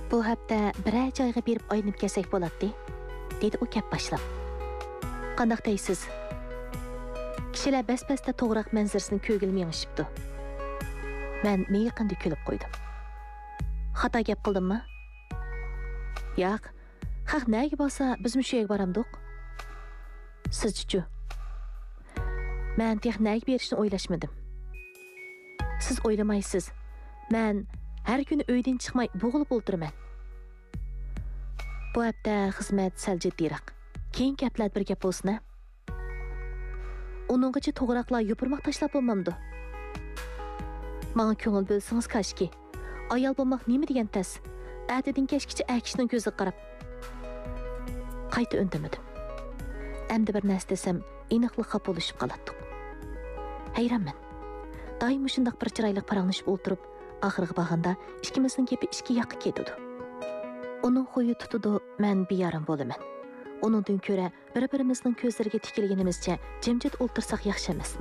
Bu hafta biror joyga berib aylanib kelsak bo'ladi, dedi u gap boshlab. Qandoq deysiz? Kishilar bas-basda to'g'riq manzarasini ko'gilmay yig'ishibdi. Men miyqindi kulib qo'ydim. Xato gap qildimmi? Yo'q. Haq nega bo'lsa, biz shu yerga boramdiq. Siz-chi? Men texnik berishni o'ylashmadim. Siz o'ylamaysiz. Men har kuni uydan chiqmay bo'g'ilib o'tiraman. Bu hafta xizmat sal jiddiyroq. Keyin gaplar bir gap bo'lsin-a. Uninggacha to'g'riqlar yopirmoq tashlab bo'lmamdi. Menga ko'ngil bo'lsangiz kashki. Ayol bo'lmoq nima degan tas? Atidin kashkicha akishning ko'ziga qarab. Qayta undimadim. Endi bir narsa desam, aniqlik xafa bo'lishib qoladi. Hayronman. Doim shundoq bir chiroyli paranglashib o'tirib, oxirgi bag'anda ikkimizning gapi ikki yoqqa ketdi. Uning xo'yi tutudi, men biyarim bo'laman. Uningdan ko'ra bir-birimizning ko'zlariga tikilganimizcha jimjit o'ltirsak yaxshi emasmi?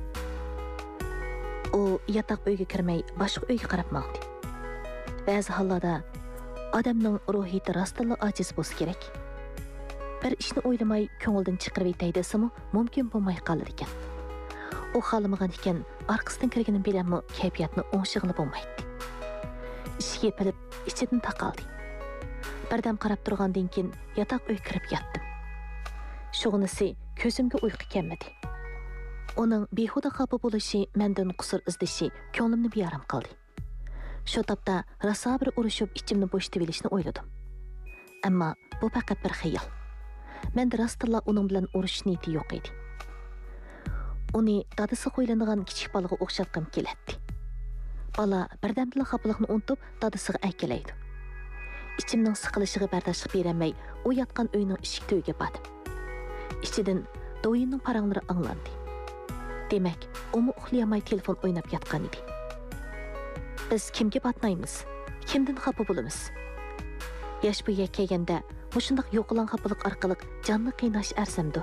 U yotoq uyga kirmay, boshqa uyga qarab maqdi. Ba'zi hollarda odamning ruhiyati rostla ojiz bo'lsa kerak. Bir ishni o'ylamay ko'ngildan chiqarib yetay desam, mumkin bo'lmay qolar ekan. U xolamagan ekan, orqasidan kirganim bilanmi kayfiyatni o'ngshig'ili bo'lmaydi. Ishga pilib, ichidan taqaldi. Birdan qarab turgandan keyin yotoq uy kirib yotdim. Shug'unisi ko'zimga uyqu kelmadi. Uning behuda xafa bo'lishi, mendan qusur izdishi ko'nglimni beyaram qildi. Shu topda rosa bir urushib ichimni bo'shatib olishni o'yladim. Ammo bu faqat bir xayol. Menda rostla uning bilan urush niyati yo'q edi. Uni dadasi qo'ylangan kichik bolaga o'xshatqim keladi. Bola birdamdila xafalikni unutib dadasiga aykelaydi. İçimning siqilishiga bardoshlik bermay, u yotgan uyning eshik to'yiga bordim. Ichidan do'yinning paranglari anglandi. Demak, umi uxlayolmay telefon o'ynab yotgan edi. Biz kimga batmaymiz? Kimdan xafa bo'lamiz? Yosh bu kelganda, mushundoq yo'qolan xafalik orqali jonni qiynash arsamdi.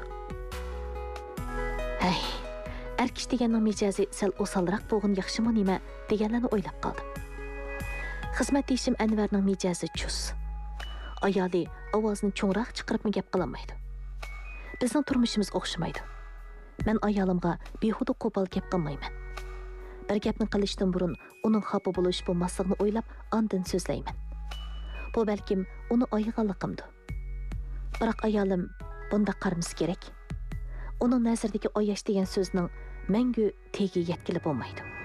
Ay, erkish deganning mijozi sal o'salroq bo'lgan yaxshimi nima deganlarni o'ylab qoldim. Xizmat ishim Anvarning mijozi chus. Ayoli ovozni cho'ngroq chiqarib gap qilolmaydi. Bizning turmushimiz o'xshamaydi. Men ayolimga behuda qo'pol gap qilmayman. Bir gapni qilishdan burun uning xafa bo'lish bo'lmasligini o'ylab, ondan so'zlayman. Bu balkim uni oyig'anligimdir. Biroq ayolim bunda qaramiz kerak. Uning nazaridagi oyash degan so'zning mangu tegi yetkili bo'lmaydi.